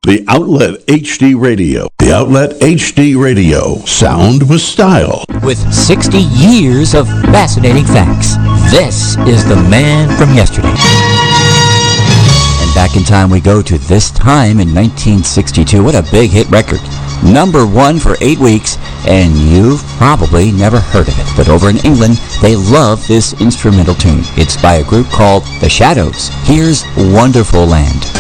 The Outlet HD Radio. The Outlet HD Radio. Sound with style. With 60 years of fascinating facts, this is the man from yesterday. And back in time we go to this time in 1962. What a big hit record. #1 for 8 weeks, and you've probably never heard of it. But over in England, they love this instrumental tune. It's by a group called The Shadows. Here's Wonderful Land.